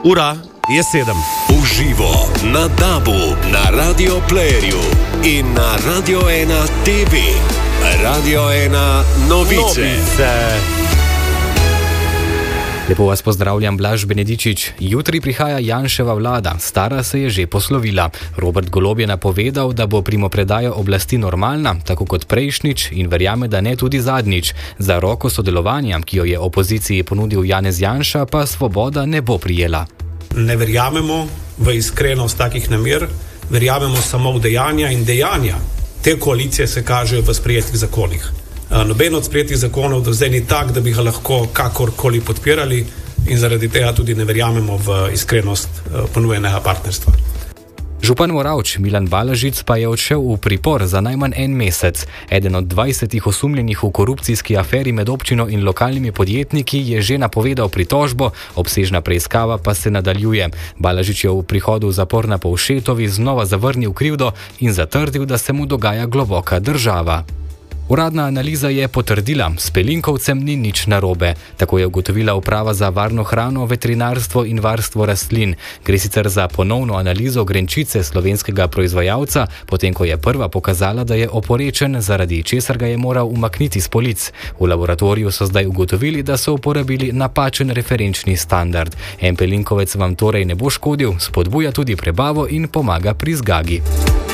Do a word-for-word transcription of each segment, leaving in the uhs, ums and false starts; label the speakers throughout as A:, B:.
A: Ura je sedem.
B: Uživo na DAB-u, na Radio Playerju in na Radio ena T V. Radio ena novice.
A: Novice.
C: Lepo vas pozdravljam, Blaž Benedičič. Jutri prihaja Janševa vlada, stara se je že poslovila. Robert Golob je napovedal, da bo primopredaja oblasti normalna, tako kot prejšnjič, in verjame, da ne tudi zadnjič. Za roko sodelovanja, ki jo je opoziciji ponudil Janez Janša, pa Svoboda ne bo prijela.
D: Ne verjamemo v iskrenost takih namer, verjamemo samo v dejanja in dejanja. Te koalicije se kažejo v sprejetih zakonih. Noben od sprejetih zakonov do zdaj ni tak, da bi ga lahko kakorkoli podpirali, in zaradi tega tudi ne verjamemo v iskrenost ponujenega partnerstva.
C: Župan Moravč Milan Balažic pa je odšel v pripor za najmanj en mesec. Eden od dvajsetih osumljenih v korupcijski aferi med občino in lokalnimi podjetniki je že napovedal pritožbo, obsežna preiskava pa se nadaljuje. Balažic je v prihodu v zapor na Povšetovi znova zavrnil krivdo in zatrdil, da se mu dogaja globoka država. Uradna analiza je potrdila, s pelinkovcem ni nič narobe. Tako je ugotovila Uprava za varno hrano, veterinarstvo in varstvo rastlin. Gre sicer za ponovno analizo grenčice slovenskega proizvajalca, potem ko je prva pokazala, da je oporečen, zaradi česar ga je moral umakniti s polic. V laboratoriju so zdaj ugotovili, da so uporabili napačen referenčni standard. En pelinkovec vam torej ne bo škodil, spodbuja tudi prebavo in pomaga pri zgagi.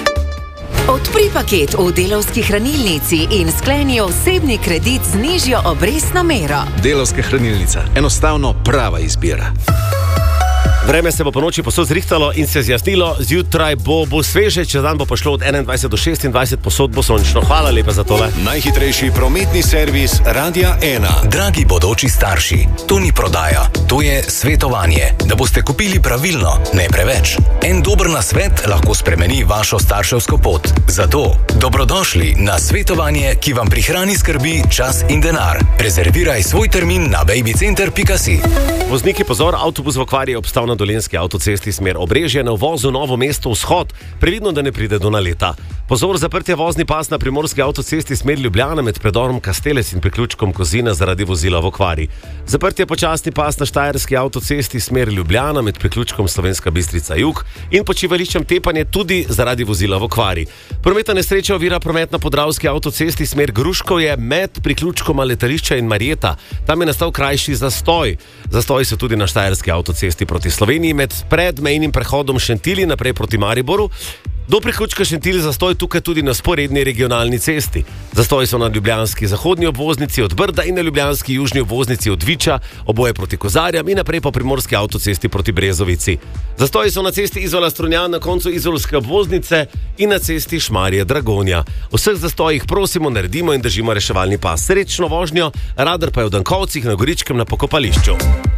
E: Odpri paket v Delavski hranilnici in skleni osebni kredit z nižjo obrestno mero.
F: Delavska hranilnica. Enostavno prava izbira.
A: Vreme se bo po noči posod zrihtalo in se zjasnilo, zjutraj bo, bo sveže, čez dan bo pošlo od enaindvajset do šestindvajset, posod bo sončno. Hvala lepa za tole.
B: Najhitrejši prometni servis Radia ena.
G: Dragi bodoči starši, to ni prodaja, to je svetovanje, da boste kupili pravilno, ne preveč. En dober nasvet lahko spremeni vašo starševsko pot. Zato dobrodošli na svetovanje, ki vam prihrani skrbi, čas in denar. Rezerviraj svoj termin na babycenter pika si.
A: Vozniki, pozor, avtobus v okvari je obstal na Dolenjski avtocesti smer Obrežje na uvozu Novo mesto vzhod, previdno, da ne pride do naleta. Pozor, zaprtje vozni pas na Primorski avtocesti smer Ljubljana med predorom Kastelec in priključkom Kozina zaradi vozila v okvari. Zaprtje počasni pas na Štajerski avtocesti smer Ljubljana med priključkom Slovenska Bistrica jug in počivališčem Tepanje tudi zaradi vozila v okvari. Prometna nesreča ovira promet na Podravski avtocesti smer Gruškovje med priključkoma Letališča in Marjeta. Tam je nastal krajši zastoj. Zastoji so tudi na Štajerski avtocesti proti Sloveniji med predmejnim prehodom Šentilj naprej proti Mariboru. Do priključka Šentilj zastoj tukaj tudi na sporedni regionalni cesti. Zastoji so na ljubljanski zahodni obvoznici od Brda in na ljubljanski južni obvoznici od Viča, oboje proti Kozarjam in naprej po primorski avtocesti proti Brezovici. Zastoji so na cesti Izola-Strunjan na koncu izolske obvoznice in na cesti Šmarje-Dragonja. V vseh zastojih prosimo, naredimo in držimo reševalni pas. Srečno vožnjo, radar pa je v Dankovcih na Goričkem na pokopališču.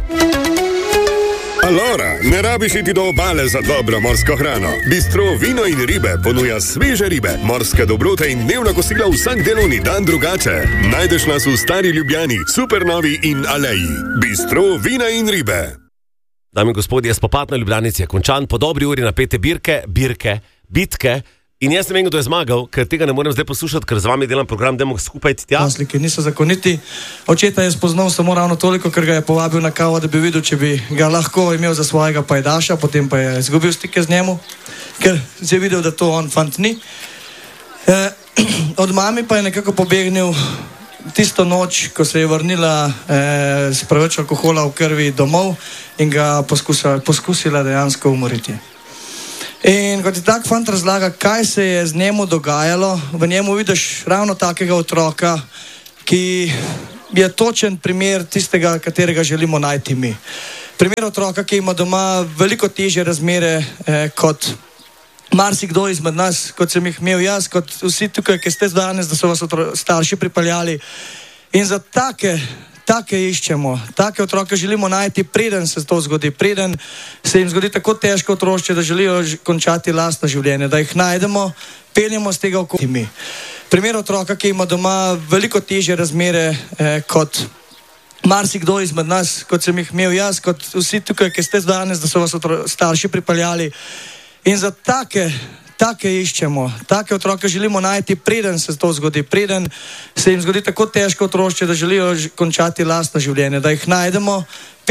H: Alora, ne rabiš iti do obale za dobro morsko hrano. Bistro Vino in ribe ponuja sveže ribe, morske dobrote in dnevna kosila vsak delovni dan drugače. Najdeš nas v Stari Ljubljani, Supernovi in Aleji. Bistro Vina in ribe.
A: Dame in gospodje, spopad na Ljubljanici je končan, po dobri uri napete birke, birke, bitke. In jaz ne vem, kdo je zmagal, ker tega ne morem zdaj poslušati, ker z vami delam program, dajmo skupaj tja.
I: Nasliki niso zakoniti. Očeta je spoznal samo ravno toliko, ker ga je povabil na kavo, da bi videl, če bi ga lahko imel za svojega pajdaša, potem pa je izgubil stike z njemu, ker je videl, da to on fant ni. E, od mami pa je nekako pobegnil tisto noč, ko se je vrnila e, s preveč alkohola v krvi domov in ga poskusila, poskusila dejansko umoriti. In kot je tak fant razlaga, kaj se je z njemu dogajalo, v njemu vidiš ravno takega otroka, ki je točen primer tistega, katerega želimo najti mi. Primer otroka, ki ima doma veliko težje razmere eh, kot marsikdo izmed nas, kot sem jih imel jaz, kot vsi tukaj, ki ste danes, da so vas otro, starši pripeljali. In za take Take iščemo, take otroke želimo najti, preden se to zgodi, preden se jim zgodi tako težko otrošče, da želijo končati lastno življenje, da jih najdemo, peljemo z tega okolja. Primer otroka, ki ima doma veliko težje razmere eh, kot marsikdo izmed nas, kot sem jih imel jaz, kot vsi tukaj, ki ste danes, da so vas otro, starši pripeljali. In za take Take iščemo, take otroke želimo najti, preden se to zgodi, preden se jim zgodi tako težko otrošče, da želijo končati lastno življenje, da jih najdemo,